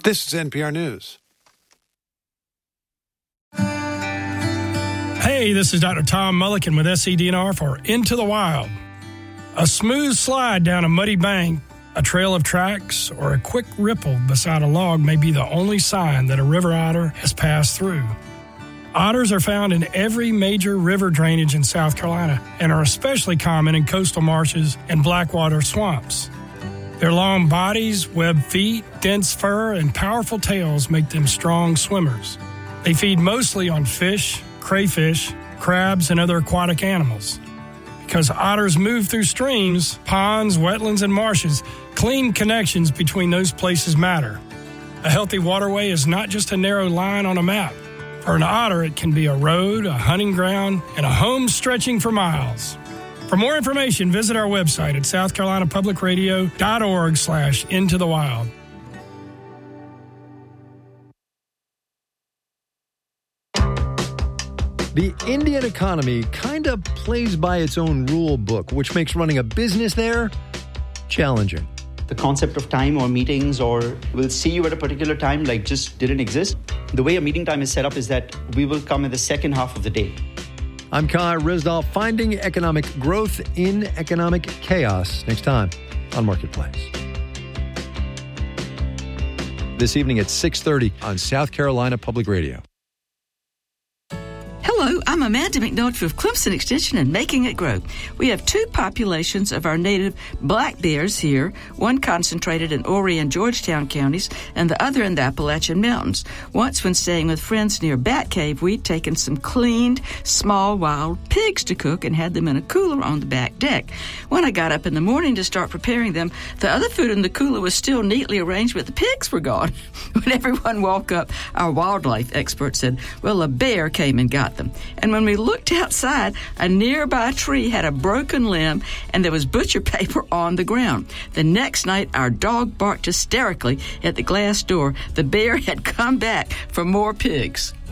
This is NPR News. Hey, this is Dr. Tom Mulliken with SCDNR for Into the Wild. A smooth slide down a muddy bank, a trail of tracks, or a quick ripple beside a log may be the only sign that a river otter has passed through. Otters are found in every major river drainage in South Carolina and are especially common in coastal marshes and blackwater swamps. Their long bodies, webbed feet, dense fur, and powerful tails make them strong swimmers. They feed mostly on fish, crayfish, crabs, and other aquatic animals. Because otters move through streams, ponds, wetlands, and marshes, clean connections between those places matter. A healthy waterway is not just a narrow line on a map. For an otter, it can be a road, a hunting ground, and a home stretching for miles. For more information, visit our website at southcarolinapublicradio.org/intothewild. The Indian economy kind of plays by its own rule book, which makes running a business there challenging. The concept of time or meetings or we'll see you at a particular time like just didn't exist. The way a meeting time is set up is that we will come in the second half of the day. I'm Kai Ryssdal, finding economic growth in economic chaos. Next time on Marketplace. This evening at 6:30 on South Carolina Public Radio. Hello, I'm Amanda McNulty with Clemson Extension and Making It Grow. We have two populations of our native black bears here, one concentrated in Horry and Georgetown counties and the other in the Appalachian Mountains. Once when staying with friends near Bat Cave, we'd taken some cleaned, small, wild pigs to cook and had them in a cooler on the back deck. When I got up in the morning to start preparing them, the other food in the cooler was still neatly arranged, but the pigs were gone. When everyone woke up, our wildlife expert said, well, a bear came and got them. And when we looked outside, a nearby tree had a broken limb and there was butcher paper on the ground. The next night, our dog barked hysterically at the glass door. The bear had come back for more pigs.